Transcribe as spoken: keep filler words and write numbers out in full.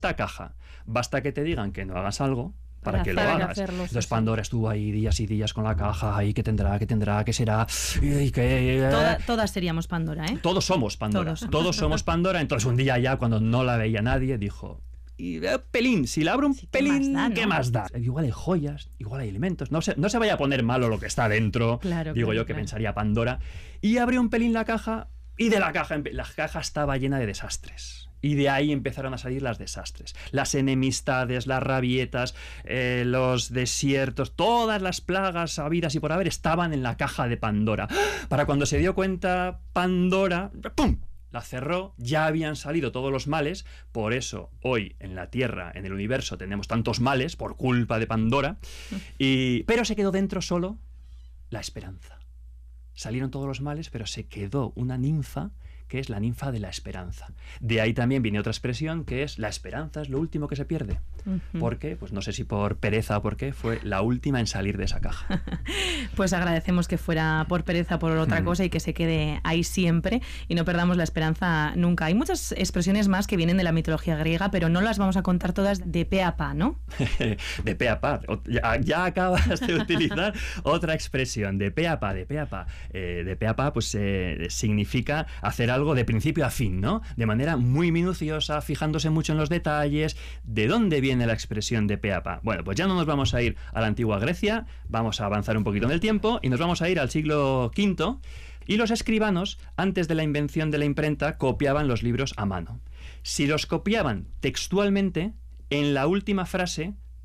esta caja. Basta que te digan que no hagas algo para, para que lo hagas. Hacerlo, Entonces sí, Pandora estuvo ahí días y días con la caja, ahí que tendrá, que tendrá, que será, y que... Toda, todas seríamos Pandora, ¿eh? Todos somos Pandora, todos. todos somos Pandora. Entonces un día ya, cuando no la veía nadie, dijo... Y eh, pelín, si la abro un sí, pelín, ¿qué más da? ¿Qué más da? Igual hay joyas, igual hay alimentos. No se, no se vaya a poner malo lo que está dentro, claro, digo claro, yo que claro. pensaría Pandora. Y abrió un pelín la caja, y de la caja, la caja estaba llena de desastres. Y de ahí empezaron a salir los desastres. Las enemistades, las rabietas, eh, los desiertos, todas las plagas habidas y por haber estaban en la caja de Pandora. Para cuando se dio cuenta Pandora, ¡pum!, la cerró, ya habían salido todos los males, por eso hoy en la Tierra, en el universo, tenemos tantos males por culpa de Pandora, y... pero se quedó dentro solo la esperanza. Salieron todos los males, pero se quedó una ninfa, que es la ninfa de la esperanza. De ahí también viene otra expresión, que es la esperanza es lo último que se pierde. Uh-huh. ¿Por qué? Pues no sé si por pereza o por qué, fue la última en salir de esa caja. Pues agradecemos que fuera por pereza, por otra uh-huh. cosa, y que se quede ahí siempre y no perdamos la esperanza nunca. Hay muchas expresiones más que vienen de la mitología griega, pero no las vamos a contar todas de pe a pa, ¿no? De pe a pa. Ya, ya acabas de utilizar otra expresión, de pe a pa, de pe a pa. Eh, de pe a pa, pues eh, significa hacer algo de principio a fin, ¿no? De manera muy minuciosa, fijándose mucho en los detalles. ¿De dónde viene la expresión de pe a pa? Bueno, pues ya no nos vamos a ir a la antigua Grecia, vamos a avanzar un poquito en el tiempo y nos vamos a ir al siglo quinto, y los escribanos, antes de la invención de la imprenta, copiaban los libros a mano. Si los copiaban textualmente, en la última frase